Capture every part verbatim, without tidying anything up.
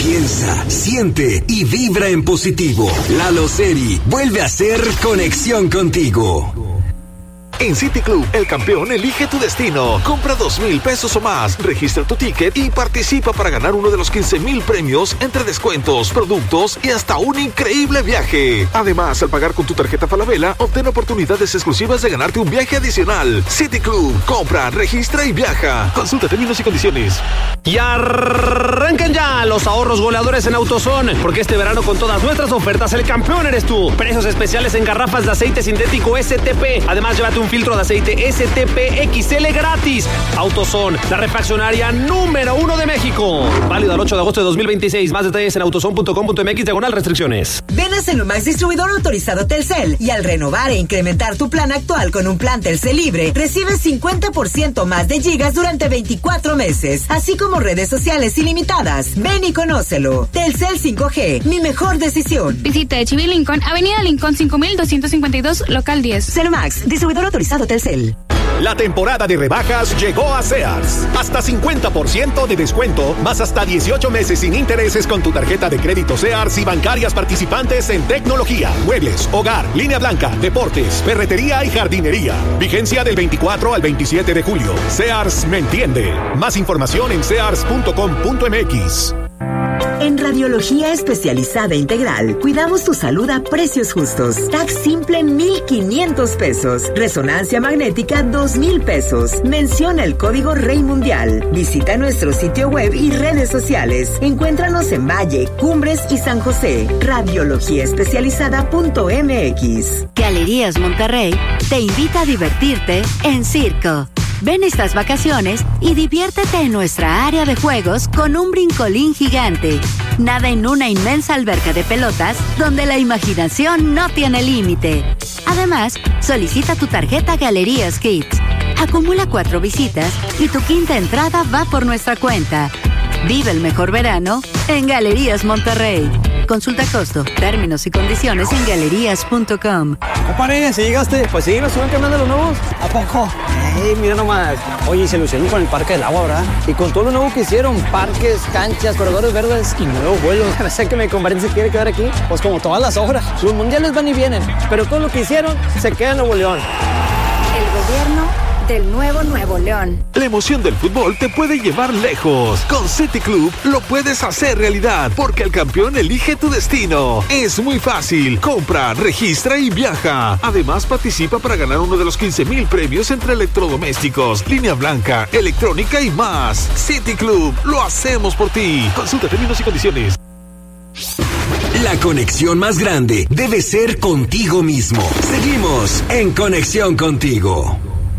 Piensa, siente y vibra en positivo. Lalo Seri vuelve a hacer conexión contigo. En City Club, el campeón elige tu destino. Compra dos mil pesos o más, registra tu ticket y participa para ganar uno de los quince mil premios entre descuentos, productos y hasta un increíble viaje. Además, al pagar con tu tarjeta Falabella, obtén oportunidades exclusivas de ganarte un viaje adicional. City Club, compra, registra y viaja. Consulta términos y condiciones. Y arrancan ya los ahorros goleadores en AutoZone, porque este verano con todas nuestras ofertas el campeón eres tú. Precios especiales en garrafas de aceite sintético S T P. Además, llévate un filtro de aceite S T P X L gratis. AutoZone, la refaccionaria número uno de México. Válido al ocho de agosto de dos mil veintiséis. Más detalles en autozone punto com punto m x diagonal restricciones. Ven a Celumax, distribuidor autorizado Telcel, y al renovar e incrementar tu plan actual con un plan Telcel libre, recibes cincuenta por ciento más de gigas durante veinticuatro meses, así como redes sociales ilimitadas. Ven y conócelo. Telcel cinco G, mi mejor decisión. Visita Echeville Lincoln, Avenida Lincoln cinco mil doscientos cincuenta y dos, local diez. Celumax, distribuidor autorizado Telcel. La temporada de rebajas llegó a Sears. Hasta cincuenta por ciento de descuento, más hasta dieciocho meses sin intereses con tu tarjeta de crédito Sears y bancarias participantes en tecnología, muebles, hogar, línea blanca, deportes, ferretería y jardinería. Vigencia del veinticuatro al veintisiete de julio. Sears me entiende. Más información en sears punto com punto m x. En Radiología Especializada Integral, cuidamos tu salud a precios justos. T A C simple, mil quinientos pesos. Resonancia magnética, dos mil pesos. Menciona el código Rey Mundial. Visita nuestro sitio web y redes sociales. Encuéntranos en Valle, Cumbres y San José. radiología especializada punto m x. Galerías Monterrey te invita a divertirte en circo. Ven estas vacaciones y diviértete en nuestra área de juegos con un brincolín gigante. Nada en una inmensa alberca de pelotas donde la imaginación no tiene límite. Además, solicita tu tarjeta Galerías Kids. Acumula cuatro visitas y tu quinta entrada va por nuestra cuenta. Vive el mejor verano en Galerías Monterrey. Consulta costo, términos y condiciones en galerías punto com. Compadre, ¿sí llegaste? Pues sí, me suben que andan de los nuevos. ¿A poco? Ey, mira nomás. Oye, se lucieron con el Parque del Agua, ¿verdad? Y con todo lo nuevo que hicieron, parques, canchas, corredores verdes y nuevos vuelos. No sé que mi compadre se quiere quedar aquí. Pues como todas las obras. Los mundiales van y vienen, pero todo lo que hicieron se queda en Nuevo León. El gobierno del nuevo Nuevo León. La emoción del fútbol te puede llevar lejos. Con City Club lo puedes hacer realidad, porque el campeón elige tu destino. Es muy fácil. Compra, registra y viaja. Además, participa para ganar uno de los quince mil premios entre electrodomésticos, línea blanca, electrónica y más. City Club, lo hacemos por ti. Consulta términos y condiciones. La conexión más grande debe ser contigo mismo. Seguimos en Conexión Contigo.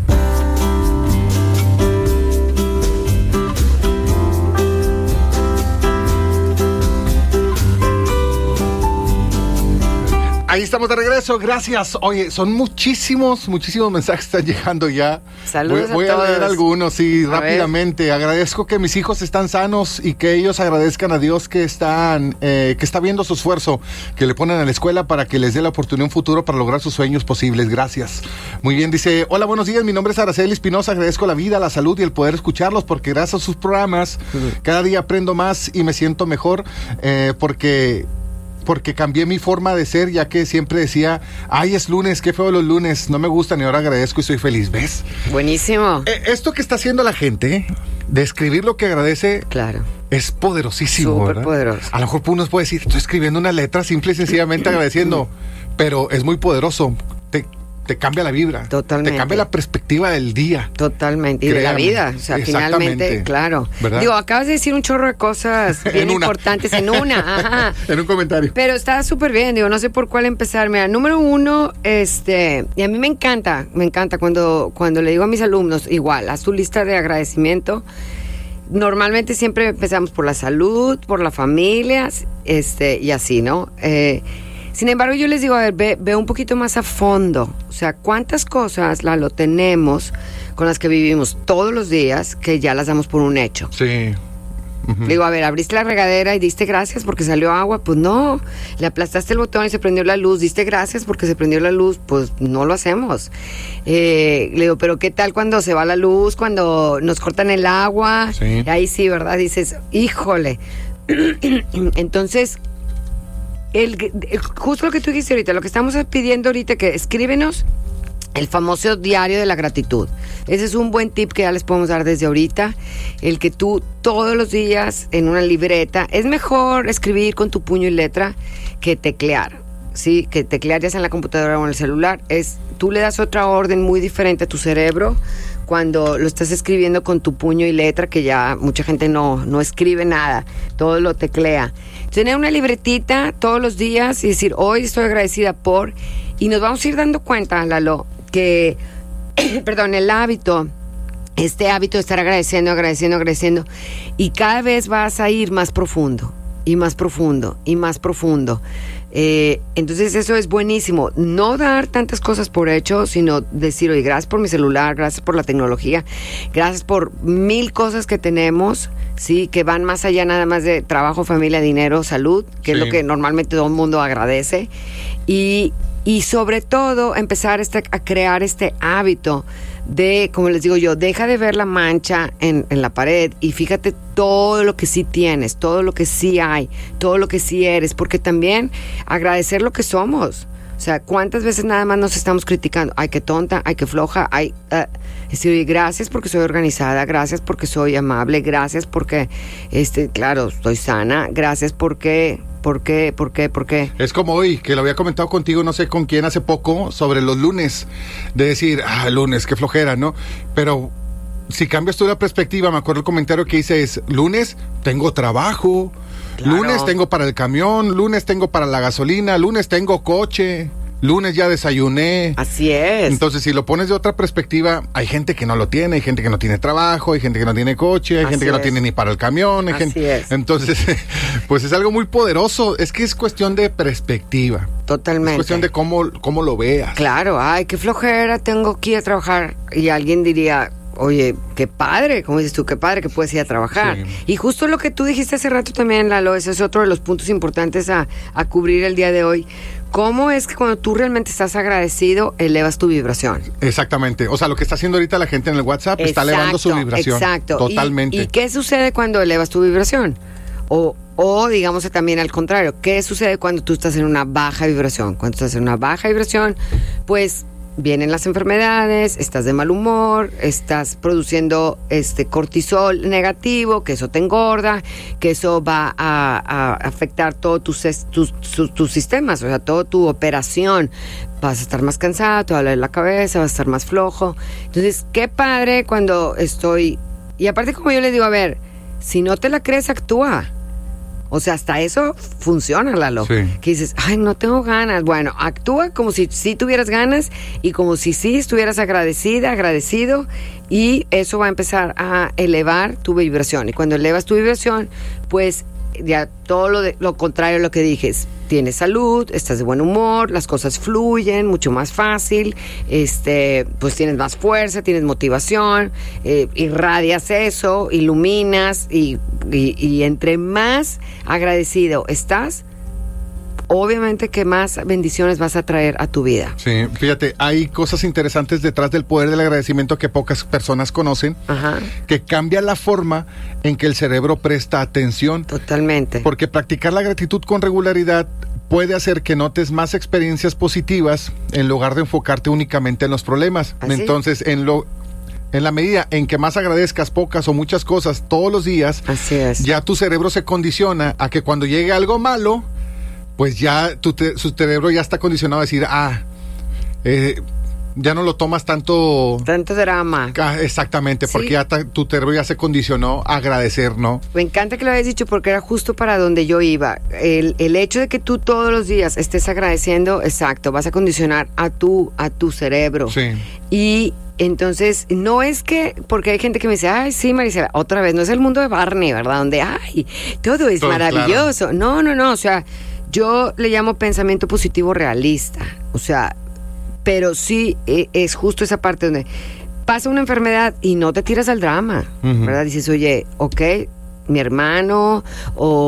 Ahí estamos de regreso, gracias. Oye, son muchísimos, muchísimos mensajes que están llegando ya. Saludos voy, voy a a, todos. leer algunos, sí, A rápidamente. ver. Agradezco que mis hijos están sanos y que ellos agradezcan a Dios que están, eh, que está viendo su esfuerzo, que le ponen a la escuela para que les dé la oportunidad en un futuro para lograr sus sueños posibles. Gracias. Muy bien, dice, hola, buenos días, mi nombre es Araceli Espinosa, agradezco la vida, la salud y el poder escucharlos, porque gracias a sus programas, cada día aprendo más y me siento mejor, eh, porque... porque cambié mi forma de ser, ya que siempre decía, ay, es lunes, qué feo los lunes, no me gustan, y ahora agradezco y soy feliz, ¿ves? Buenísimo. Eh, esto que está haciendo la gente, de escribir lo que agradece, claro, es poderosísimo, súper ¿verdad? poderoso. A lo mejor uno puede decir, estoy escribiendo una letra simple y sencillamente agradeciendo, pero es muy poderoso, te... te cambia la vibra. Totalmente. Te cambia la perspectiva del día. Totalmente. Y Créame. de la vida. O sea, finalmente, claro. ¿verdad? Digo, acabas de decir un chorro de cosas bien En una. importantes en una. Ajá. En un comentario. Pero está súper bien. Digo, no sé por cuál empezar. Mira, número uno, este, y a mí me encanta, me encanta cuando, cuando le digo a mis alumnos, igual, haz tu lista de agradecimiento. Normalmente siempre empezamos por la salud, por la familia, este, y así, ¿no? Eh, Sin embargo, yo les digo, a ver, ve, ve un poquito más a fondo. O sea, ¿cuántas cosas, Lalo, tenemos con las que vivimos todos los días que ya las damos por un hecho? Sí. Uh-huh. Digo, a ver, abriste la regadera y diste gracias porque salió agua. Pues no. Le aplastaste el botón y se prendió la luz. ¿Diste gracias porque se prendió la luz? Pues no lo hacemos. Eh, le digo, pero ¿qué tal cuando se va la luz? Cuando nos cortan el agua. Sí. Ahí sí, ¿verdad? Dices, híjole. Entonces, el, el, justo lo que tú dijiste ahorita, lo que estamos pidiendo ahorita, que escríbenos el famoso diario de la gratitud. Ese es un buen tip que ya les podemos dar desde ahorita. El que tú todos los días en una libreta, es mejor escribir con tu puño y letra que teclear. Sí, que teclear ya sea en la computadora o en el celular. Es, tú le das otra orden muy diferente a tu cerebro cuando lo estás escribiendo con tu puño y letra, que ya mucha gente no, no escribe nada, todo lo teclea. Tener una libretita todos los días y decir, hoy estoy agradecida por... Y nos vamos a ir dando cuenta, Lalo, que, perdón, el hábito, este hábito de estar agradeciendo, agradeciendo, agradeciendo, y cada vez vas a ir más profundo, y más profundo, y más profundo. Eh, entonces eso es buenísimo, no dar tantas cosas por hecho, sino decir, oye, gracias por mi celular, gracias por la tecnología, gracias por mil cosas que tenemos, sí, que van más allá nada más de trabajo, familia, dinero, salud, que sí, es lo que normalmente todo el mundo agradece, y Y sobre todo empezar este, a crear este hábito de, como les digo yo, deja de ver la mancha en, en la pared y fíjate todo lo que sí tienes, todo lo que sí hay, todo lo que sí eres, porque también agradecer lo que somos. O sea, ¿cuántas veces nada más nos estamos criticando? Ay, qué tonta, ay, qué floja, ay, uh, decir, gracias porque soy organizada, gracias porque soy amable, gracias porque, este, claro, estoy sana, gracias porque... ¿Por qué? ¿Por qué? ¿Por qué? Es como hoy, que lo había comentado contigo, no sé con quién hace poco, sobre los lunes, de decir, ah, lunes, qué flojera, ¿no? Pero si cambias tú la perspectiva, me acuerdo el comentario que hice es, lunes tengo trabajo, claro. Lunes tengo para el camión, lunes tengo para la gasolina, lunes tengo coche, lunes ya desayuné. Así es. Entonces, si lo pones de otra perspectiva, hay gente que no lo tiene, hay gente que no tiene trabajo, hay gente que no tiene coche, hay Así gente que es. no tiene ni para el camión. Hay Así gente... es. Entonces, pues es algo muy poderoso. Es que es cuestión de perspectiva. Totalmente. Es cuestión de cómo, cómo lo veas. Claro, ay, qué flojera, tengo que ir a trabajar. Y alguien diría, oye, qué padre, como dices tú, qué padre que puedes ir a trabajar. Sí. Y justo lo que tú dijiste hace rato también, Lalo, ese es otro de los puntos importantes a, a cubrir el día de hoy. ¿Cómo es que cuando tú realmente estás agradecido, elevas tu vibración? Exactamente. O sea, lo que está haciendo ahorita la gente en el WhatsApp exacto, está elevando su vibración. Exacto. Totalmente. ¿Y, ¿Y qué sucede cuando elevas tu vibración? O, o digamos también al contrario, ¿qué sucede cuando tú estás en una baja vibración? Cuando estás en una baja vibración, pues... vienen las enfermedades, estás de mal humor, estás produciendo este cortisol negativo, que eso te engorda, que eso va a, a afectar todos tus, tus, tus, tus sistemas, o sea, toda tu operación. Vas a estar más cansado, te va a doler la cabeza, vas a estar más flojo. Entonces, qué padre cuando estoy... Y aparte, como yo le digo, a ver, si no te la crees, actúa. O sea, hasta eso funciona, Lalo. Sí. Que dices, ay, no tengo ganas. Bueno, actúa como si sí tuvieras ganas y como si sí estuvieras agradecida, agradecido, y eso va a empezar a elevar tu vibración. Y cuando elevas tu vibración, pues ya todo lo, de, lo contrario a lo que dije, tienes salud, estás de buen humor, las cosas fluyen mucho más fácil, este, pues tienes más fuerza, tienes motivación, eh, irradias eso, iluminas y, y, y entre más agradecido estás, obviamente que más bendiciones vas a traer a tu vida. Sí, fíjate, hay cosas interesantes detrás del poder del agradecimiento que pocas personas conocen. Ajá. Que cambia la forma en que el cerebro presta atención. Totalmente. Porque practicar la gratitud con regularidad puede hacer que notes más experiencias positivas en lugar de enfocarte únicamente en los problemas. ¿Ah, Entonces, sí? en lo... En la medida en que más agradezcas pocas o muchas cosas todos los días, así es, ya tu cerebro se condiciona a que cuando llegue algo malo, pues ya tu te, su cerebro ya está condicionado a decir, ah, eh, ya no lo tomas tanto... Tanto drama. Ah, exactamente, porque sí, ya ta, tu cerebro ya se condicionó a agradecer, ¿no? Me encanta que lo hayas dicho porque era justo para donde yo iba. El, el hecho de que tú todos los días estés agradeciendo, exacto, vas a condicionar a tu, a tu cerebro. Sí. Y... entonces, no es que, porque hay gente que me dice, ay, sí, Marisela, otra vez, no es el mundo de Barney, ¿verdad? Donde, ay, todo es todo maravilloso. Claro. No, no, no, o sea, yo le llamo pensamiento positivo realista, o sea, pero sí es justo esa parte donde pasa una enfermedad y no te tiras al drama, uh-huh, ¿verdad? Dices, oye, ok, mi hermano o